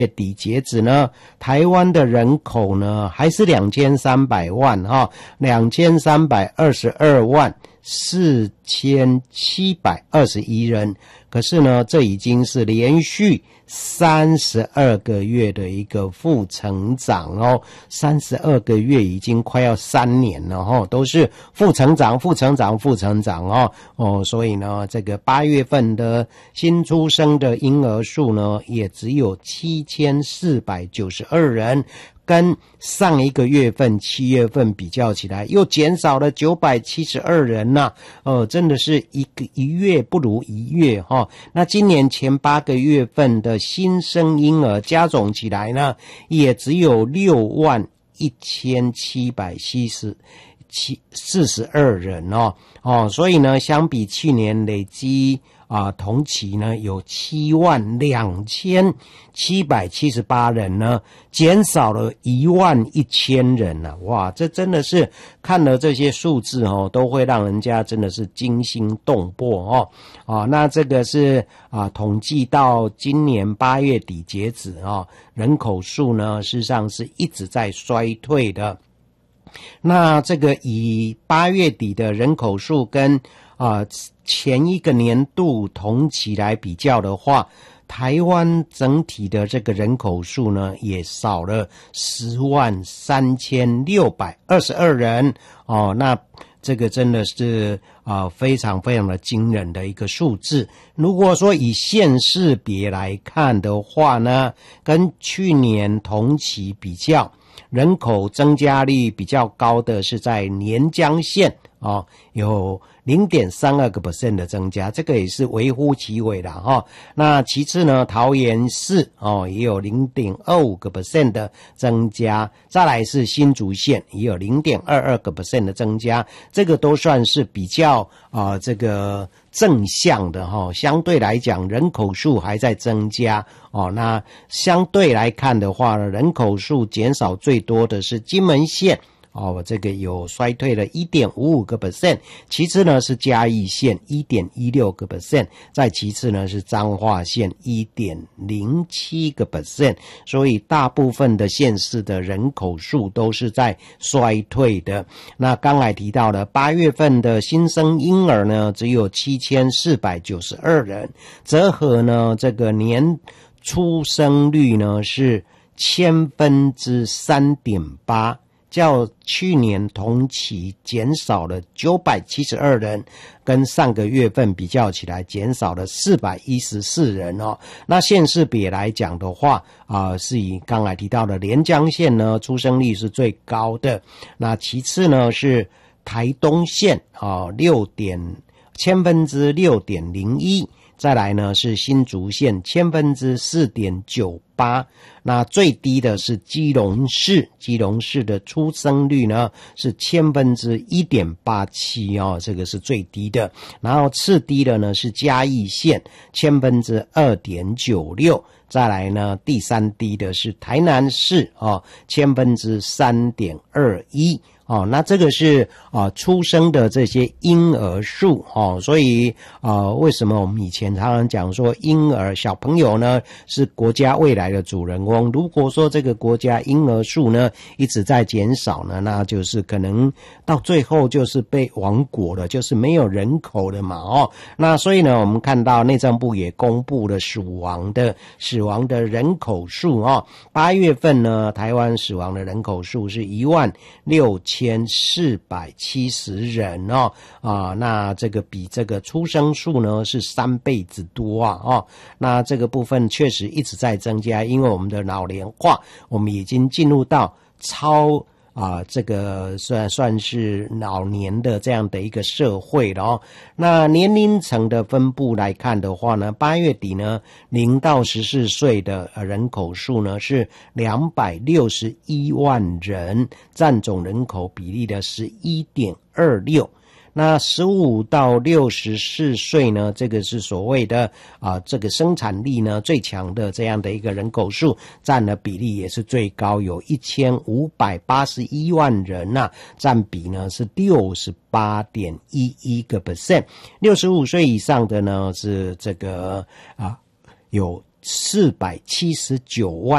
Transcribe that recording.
月底截止呢，台湾的人口呢还是2300万，2322万4721人。可是呢，这已经是连续32个月的一个负成长哦，32个月已经快要3年了哦，都是负成长哦，所以呢，这个8月份的新出生的婴儿数呢，也只有7492人。跟上一个月份7月份比较起来，又减少了972人呐，真的是一月不如一月哈。那今年前8个月份的新生婴儿加总起来呢，也只有61742人哦，所以呢，相比去年累积同期呢有72778人呢，减少了11000人啊！哇，这真的是看了这些数字哦，都会让人家真的是惊心动魄哦。那这个是统计到今年8月底截止人口数呢，事实上是一直在衰退的。那这个以8月底的人口数跟前一个年度同期来比较的话，台湾整体的这个人口数呢，也少了103622人哦。那这个真的是非常非常的惊人的一个数字。如果说以县市别来看的话呢，跟去年同期比较，人口增加率比较高的是在连江县有 0.32% 的增加，这个也是微乎其微的那其次呢，桃园市也有 0.25% 的增加，再来是新竹县也有 0.22% 的增加，这个都算是比较这个正向的相对来讲人口数还在增加那相对来看的话呢，人口数减少最多的是金门县这个有衰退了 1.55%， 其次呢是嘉义县 1.16%， 再其次呢是彰化县 1.07%， 所以大部分的县市的人口数都是在衰退的。那刚才提到了8月份的新生婴儿呢，只有7492人，折合呢这个年出生率呢是3.8%，较去年同期减少了972人，跟上个月份比较起来减少了414人那县市别来讲的话是以刚才提到的连江县呢出生率是最高的，那其次呢是台东县6.01%，再来呢是新竹县4.98%，那最低的是基隆市的出生率呢是1.87%这个是最低的。然后次低的呢是嘉义县2.96%，再来呢第三低的是台南市3.21%。那这个是出生的这些婴儿数所以为什么我们以前常常讲说婴儿小朋友呢是国家未来的主人翁，如果说这个国家婴儿数呢一直在减少呢，那就是可能到最后就是被亡国了，就是没有人口了嘛那所以呢我们看到内政部也公布了死亡的人口数8月份呢台湾死亡的人口数是16470人那这个比这个出生数呢是3倍之多那这个部分确实一直在增加，因为我们的老龄化，我们已经进入到这个算是老年的这样的一个社会了那年龄层的分布来看的话呢，8月底呢0到14岁的人口数呢是261万人，占总人口比例的11.26%。那15到64岁呢，这个是所谓的这个生产力呢最强的这样的一个人口数，占的比例也是最高，有1581万人占比呢是 68.11%。65岁以上的呢是这个有 479万